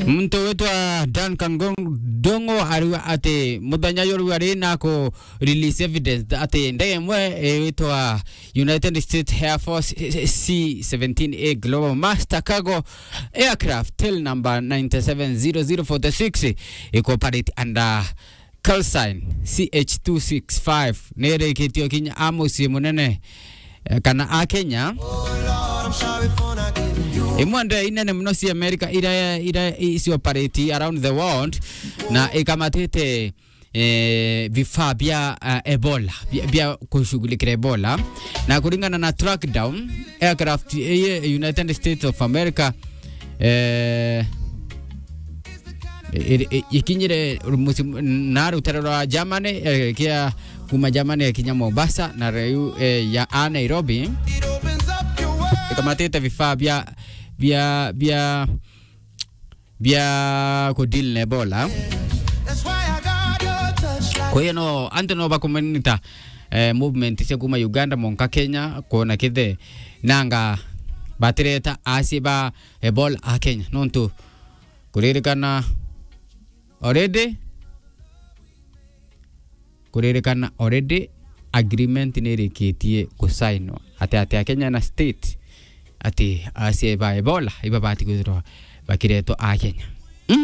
Muntu wetwa Duncan Dongo ariwa ate mudanya yoru arena ko release evidence ate ndege mwe wetwa United States Air Force C-17A Global Master Cargo Aircraft tail number 970046 incorporate under call sign CH265 nere kitio kinya amusi munene kana akenya imwanda inene mno si America ira isi operate around the world na ikamatete vifaa vya Ebola vya kushughulikia Ebola na kulingana na track down aircraft United States of America ikinyire naru terora Germany kia kuma Germany kinya Mombasa na reu ya Nairobi ikamatete vifaa vya kudil na Ebola. Kwa hiyo no anteno ba kumenita movement se kuma Uganda monka Kenya kona kide nanga batireta asiba Ebola a Kenya nonto kurerekana already agreement nereketie kusaino ate Kenya na state ati asiba Ebola iba bati kudro bakireto a Kenya.